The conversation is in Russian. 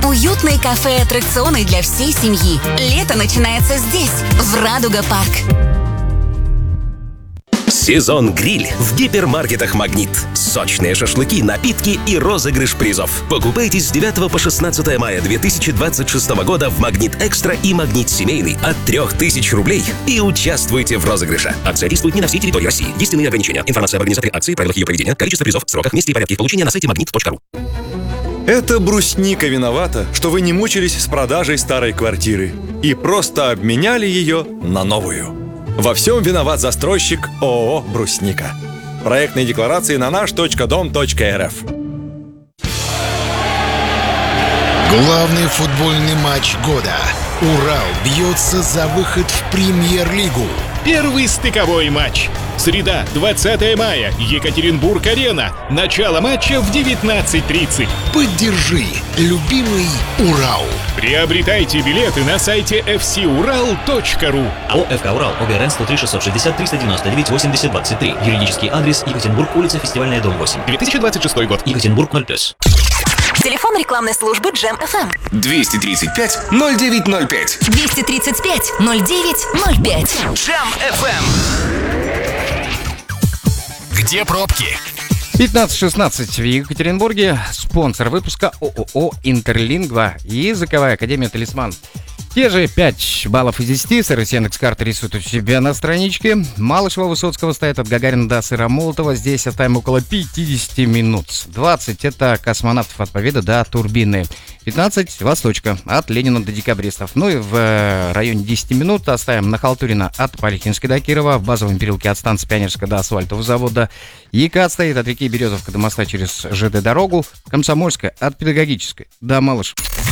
Уютные кафе и аттракционы для всей семьи. Лето начинается здесь, в Радуга Парк. Сезон гриль в гипермаркетах «Магнит». Сочные шашлыки, напитки и розыгрыш призов. Покупайте с 9 по 16 мая 2026 года в «Магнит Экстра» и «Магнит Семейный» от 3000 рублей и участвуйте в розыгрыше. Акция действует не на всей территории России. Есть иные ограничения. Информация об организаторе акции, правилах ее проведения, количество призов, сроках, месте и порядке их получения на сайте magnet.ru. Это брусника виновата, что вы не мучились с продажей старой квартиры и просто обменяли ее на новую. Во всем виноват застройщик ООО «Брусника». Проектные декларации на наш.дом.рф. Главный футбольный матч года. Урал бьется за выход в Премьер-лигу. Первый стыковой матч. Среда, 20 мая. Екатеринбург-арена. Начало матча в 19:30. Поддержи любимый Урал. Приобретайте билеты на сайте fcural.ru. АО «ФК Урал». ОГРН 103 660 399 80 23. Юридический адрес: Екатеринбург, улица Фестивальная, дом 8. 2026 год. Екатеринбург 0+. Телефон рекламной службы Джем FM. 235-0905. 235-0905. Джем FM. Где пробки? 15:16 в Екатеринбурге. Спонсор выпуска ООО «Интерлингва» и языковая академия «Талисман». Те же 5 баллов из 10 сервис Яндекс.Карты рисуют у себя на страничке. Малышева-Высоцкого стоит от Гагарина до Сыромолотова. Здесь оставим около 50 минут. 20 — это космонавтов от Победы до Турбины. 15 — Восточка от Ленина до Декабристов. Ну и в районе 10 минут оставим на Халтурина от Полихинской до Кирова. В базовом переулке от станции Пионерская до асфальтового завода. ЕКАТ стоит от реки Березовка до моста через ЖД-дорогу. Комсомольская от Педагогической до Малыш.